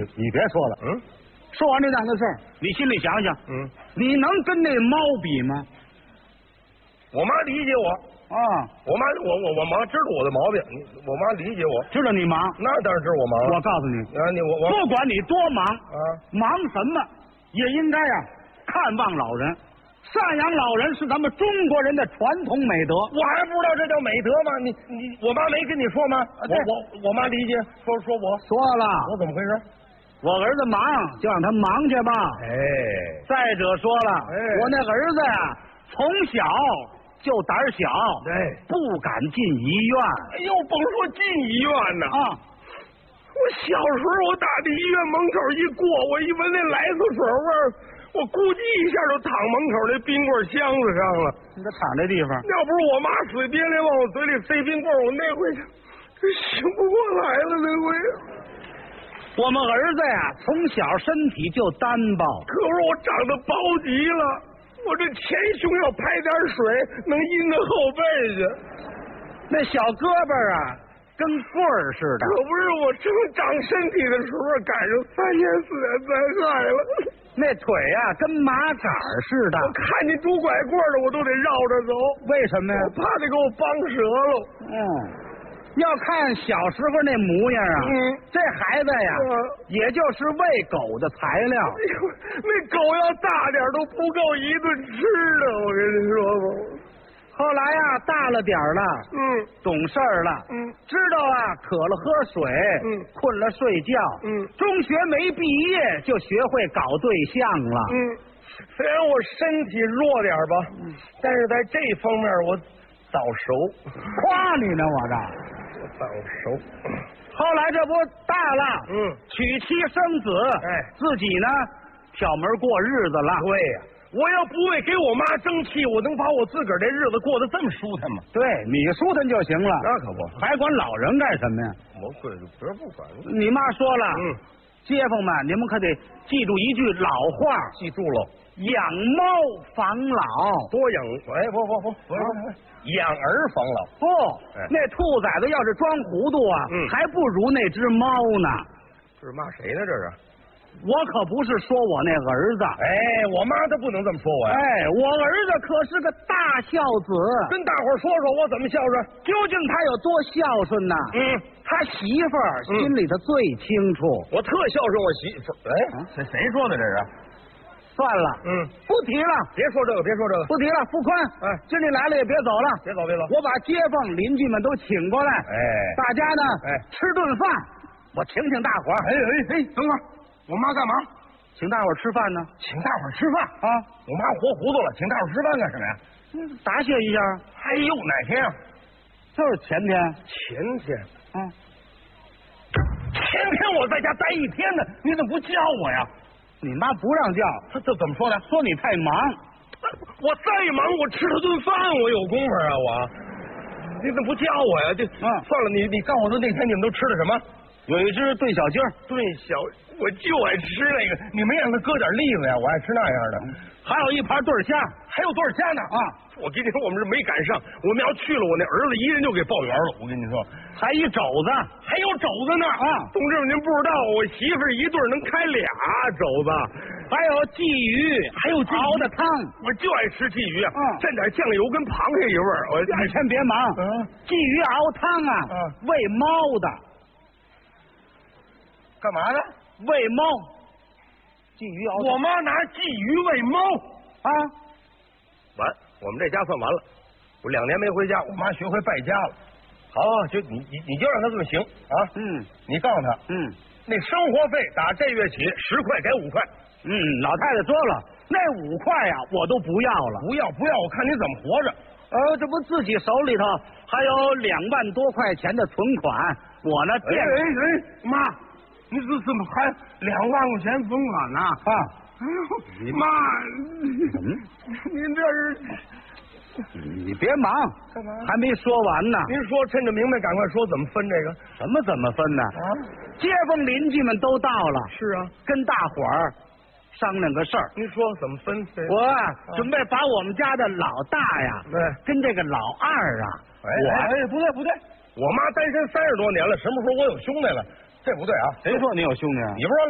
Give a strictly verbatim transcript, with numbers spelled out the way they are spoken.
你别说了， 嗯， 说完这两个事儿，你心里想想， 嗯， 你能跟那猫比吗？ 我妈理解我啊， 我妈我我我妈知道我的毛病，你我妈理解我， 知道你忙， 那当然知道我忙了。 我告诉你， 啊，你我我不管你多忙啊， 忙什么，也应该啊看望老人。赡养老人是咱们中国人的传统美德。 我还不知道这叫美德吗？你你我妈没跟你说吗？我我我妈理解说说我说了， 我怎么回事？ 我儿子忙，就让他忙去吧。 哎， 再者说了， 哎我那儿子呀、从小就胆小， 对， 不敢进医院。 哎呦，甭说进医院呢啊！ 我小时候我打这医院门口一过，我一闻那来子水味儿，我估计一下就躺门口那冰棍箱子上了。 你这躺这地方， 要不是我妈死别连往我嘴里塞冰棍，我那回就醒不过来了。那回， 我们儿子呀，从小身体就单薄， 可是我长得薄极了，我这前胸要拍点水，能阴到后背去。 那小胳膊啊，跟棍儿似的。 可不是我正长身体的时候，赶上三年四年灾害了。 那腿呀、跟马杆似的。 我看见拄拐棍的，我都得绕着走。 为什么呀？ 我怕他给我绑折了。 嗯，要看小时候那模样啊， 嗯， 这孩子呀， 嗯也就是喂狗的材料。 哎呦，那狗要大点都不够一顿吃的，我跟你说吧。 后来呀、大了点儿了， 嗯， 懂事儿了， 嗯， 知道啊，渴了喝水， 嗯， 困了睡觉， 嗯， 中学没毕业就学会搞对象了。 嗯，虽然我身体弱点吧，嗯，但是在这方面我早熟。 夸你呢，我这。 我早熟。 后来这不大了， 嗯， 娶妻生子， 哎， 自己呢挑门过日子了。 对呀、我要不为给我妈争气，我能把我自个儿这日子过得这么舒坦吗？ 对你舒坦就行了， 那可不， 还管老人干什么呀？ 我不不是不管。 你妈说了， 嗯， 街坊们，你们可得记住一句老话， 记住了， 养猫防老。 多养。哎，不不不，不是不是，养儿防老。 不， 哎那兔崽子要是装糊涂啊， 嗯还不如那只猫呢。 这是骂谁呢？这是？ 我可不是说我那儿子， 哎，我妈她不能这么说我呀。 哎，我儿子可是个大孝子， 跟大伙儿说说我怎么孝顺。 究竟他有多孝顺呢？ 嗯， 他媳妇儿心里头最清楚。 我特孝顺我媳妇。哎，谁谁说的这是？ 算了， 嗯， 不提了， 别说这个，别说这个， 不提了。傅宽， 哎， 今天来了也别走了， 别走别走。 我把街坊邻居们都请过来， 哎， 大家呢， 哎， 吃顿饭，我请请大伙儿。 哎哎哎，等会儿，我妈干嘛？ 请大伙儿吃饭呢？ 请大伙儿吃饭啊！ 我妈活糊涂了，请大伙儿吃饭干什么呀？ 嗯，答谢一下。 哎呦，哪天啊？ 就是前天。 前天。 啊， 前天我在家待一天呢，你怎么不叫我呀？ 你妈不让叫， 他这怎么说的？ 说你太忙。 我再忙，我吃了顿饭，我有功夫啊！我，你怎么不叫我呀？这， 嗯， 算了，你你告诉我那天你们都吃的什么？ 有一只炖小鸡儿， 炖小，我就爱吃那个。你没让他搁点栗子呀？我爱吃那样的。 还有一盘炖虾， 还有多少虾呢？ 啊！ 我跟你说，我们是没赶上。我们要去了，我那儿子一人就给报圆了。我跟你说， 还一肘子， 还有肘子呢啊！ 同志们，您不知道，我媳妇儿一顿能开俩肘子， 还有鲫鱼， 还有熬的汤。 我就爱吃鲫鱼啊！ 嗯， 蘸点酱油跟螃蟹一味儿。我你先别忙， 嗯， 鲫鱼熬汤啊， 嗯， 喂猫的。 干嘛的？ 喂猫，鲫鱼熬汤。 我妈拿鲫鱼喂猫啊！ 完，我们这家算完了。我两年没回家，我妈学会败家了。好，就你你你就让她这么行啊！ 嗯， 你告诉她， 嗯， 那生活费打这月起十块给五块。 嗯，老太太说了，那五块呀、我都不要了。 不要不要，我看你怎么活着。 呃，这不自己手里头还有两万多块钱的存款，我呢， 哎哎哎，妈，你这怎么还两万块钱存款呢？ 啊！ 哎呦，妈， 嗯， 您这是你别忙， 干嘛？ 还没说完呢。 您说趁着明白，赶快说怎么分这个？ 什么怎么分呢？ 啊， 街坊邻居们都到了， 是啊， 跟大伙儿商量个事儿。 您说怎么分？ 我啊，准备把我们家的老大呀， 对， 跟这个老二啊， 我哎不对不对，我妈单身三十多年了，什么时候我有兄弟了？这不对啊！ 谁说你有兄弟啊？ 你不是说